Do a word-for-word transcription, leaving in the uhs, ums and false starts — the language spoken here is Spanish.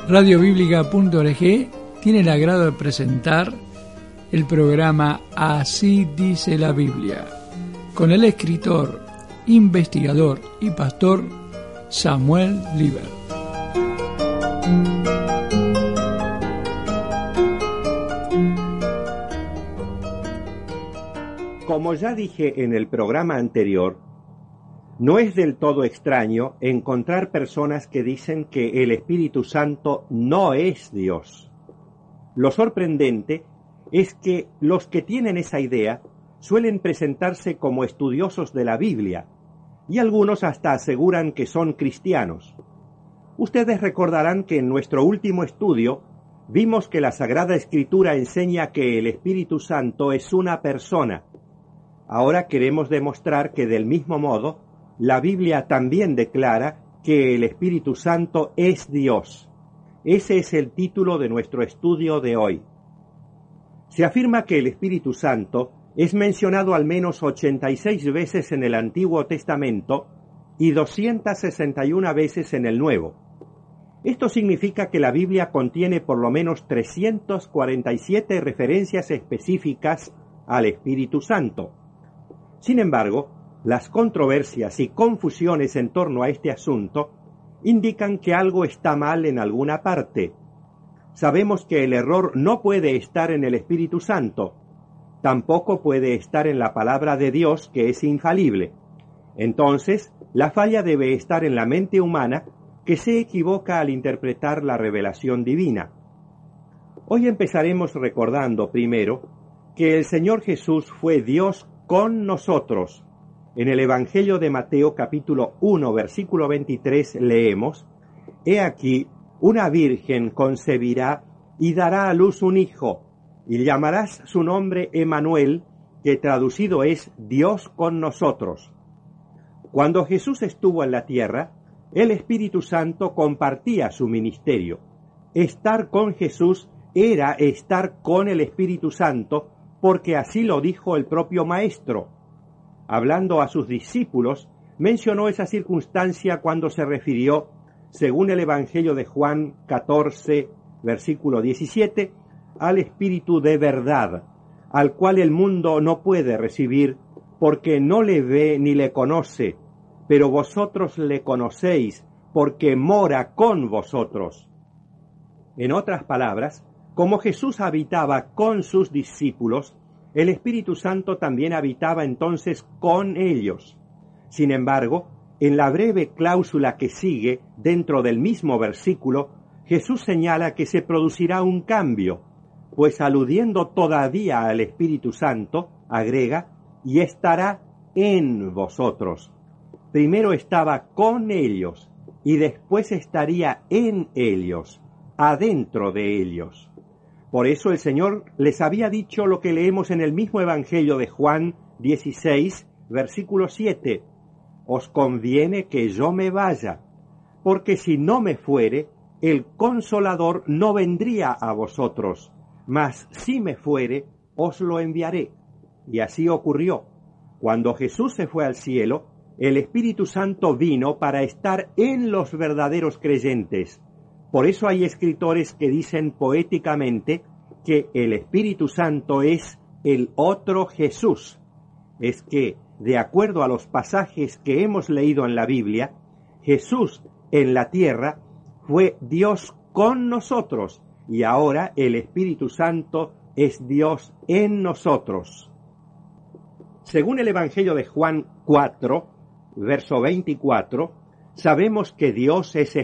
radio bíblica punto org tiene el agrado de presentar el programa Así dice la Biblia, con el escritor, investigador y pastor Samuel Liber. Como ya dije en el programa anterior, no es del todo extraño encontrar personas que dicen que el Espíritu Santo no es Dios. Lo sorprendente es que los que tienen esa idea suelen presentarse como estudiosos de la Biblia, y algunos hasta aseguran que son cristianos. Ustedes recordarán que en nuestro último estudio vimos que la Sagrada Escritura enseña que el Espíritu Santo es una persona. Ahora queremos demostrar que del mismo modo, la Biblia también declara que el Espíritu Santo es Dios. Ese es el título de nuestro estudio de hoy. Se afirma que el Espíritu Santo es mencionado al menos ochenta y seis veces en el Antiguo Testamento y doscientas sesenta y una veces en el Nuevo. Esto significa que la Biblia contiene por lo menos trescientas cuarenta y siete referencias específicas al Espíritu Santo. Sin embargo, las controversias y confusiones en torno a este asunto indican que algo está mal en alguna parte. Sabemos que el error no puede estar en el Espíritu Santo, tampoco puede estar en la palabra de Dios, que es infalible. Entonces, la falla debe estar en la mente humana, que se equivoca al interpretar la revelación divina. Hoy empezaremos recordando primero que el Señor Jesús fue Dios con nosotros. En el Evangelio de Mateo capítulo uno, versículo veintitrés leemos: He aquí, una virgen concebirá y dará a luz un hijo, y llamarás su nombre Emmanuel, que traducido es Dios con nosotros. Cuando Jesús estuvo en la tierra, el Espíritu Santo compartía su ministerio. Estar con Jesús era estar con el Espíritu Santo, porque así lo dijo el propio Maestro. Hablando a sus discípulos, mencionó esa circunstancia cuando se refirió, según el Evangelio de Juan catorce, versículo diecisiete, al Espíritu de verdad, al cual el mundo no puede recibir, porque no le ve ni le conoce, pero vosotros le conocéis, porque mora con vosotros. En otras palabras, como Jesús habitaba con sus discípulos, el Espíritu Santo también habitaba entonces con ellos. Sin embargo, en la breve cláusula que sigue dentro del mismo versículo, Jesús señala que se producirá un cambio, pues aludiendo todavía al Espíritu Santo, agrega, y estará en vosotros. Primero estaba con ellos, y después estaría en ellos, adentro de ellos. Por eso el Señor les había dicho lo que leemos en el mismo Evangelio de Juan dieciséis, versículo siete. Os conviene que yo me vaya, porque si no me fuere, el Consolador no vendría a vosotros, mas si me fuere, os lo enviaré. Y así ocurrió. Cuando Jesús se fue al cielo, el Espíritu Santo vino para estar en los verdaderos creyentes. Por eso hay escritores que dicen poéticamente que el Espíritu Santo es el otro Jesús. Es que, de acuerdo a los pasajes que hemos leído en la Biblia, Jesús en la tierra fue Dios con nosotros y ahora el Espíritu Santo es Dios en nosotros. Según el Evangelio de Juan cuatro, verso veinticuatro, sabemos que Dios es